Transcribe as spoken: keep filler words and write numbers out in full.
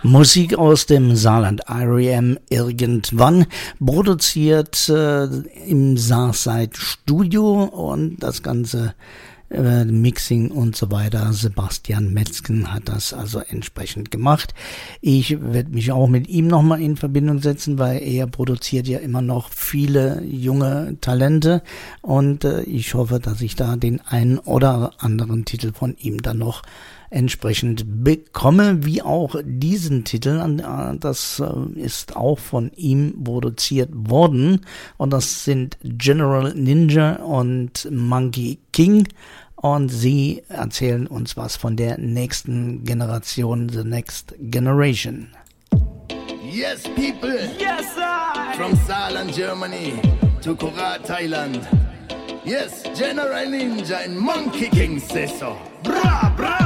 Musik aus dem Saarland, R E M irgendwann, produziert äh, im Saarsight Studio und das Ganze äh, Mixing und so weiter. Sebastian Metzgen hat das also entsprechend gemacht. Ich werde mich auch mit ihm nochmal in Verbindung setzen, weil er produziert ja immer noch viele junge Talente und äh, ich hoffe, dass ich da den einen oder anderen Titel von ihm dann noch entsprechend bekomme, wie auch diesen Titel. Das ist auch von ihm produziert worden und das sind General Ninja und Monkey King und sie erzählen uns was von der nächsten Generation, the next generation. Yes, people. Yes, I. From Saarland, Germany to Korat, Thailand. Yes, General Ninja and Monkey King say so. Bra, bra.